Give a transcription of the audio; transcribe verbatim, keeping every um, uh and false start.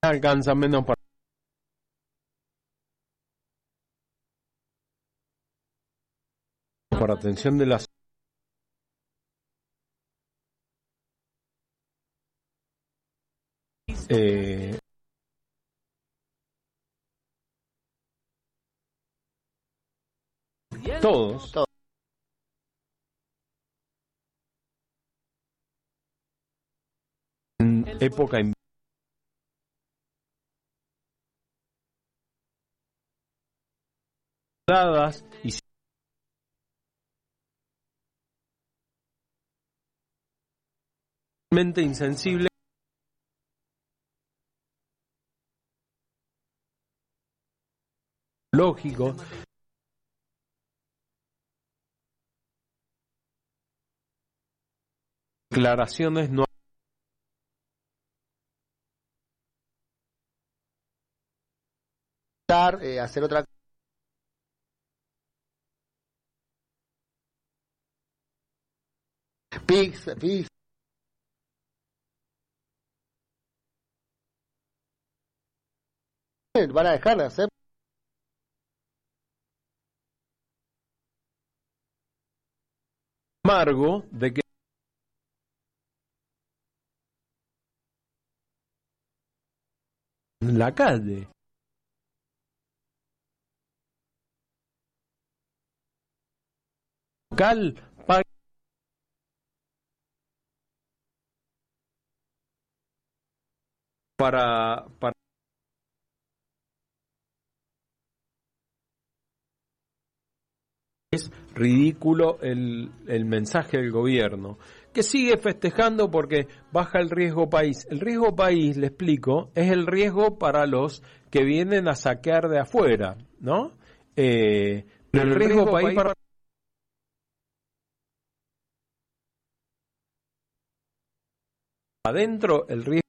alcanza menos para, para atención de las eh, todos Todo. en época dadas y mente insensible lógico declaraciones no Eh, hacer otra Pix, Pix. Van a dejar de hacer amargo de que en la calle local paga para para es ridículo el, el mensaje del gobierno, que sigue festejando porque baja el riesgo país. El riesgo país, le explico, es el riesgo para los que vienen a saquear de afuera, ¿no? Eh, pero el, el riesgo, riesgo país, país para adentro, el riesgo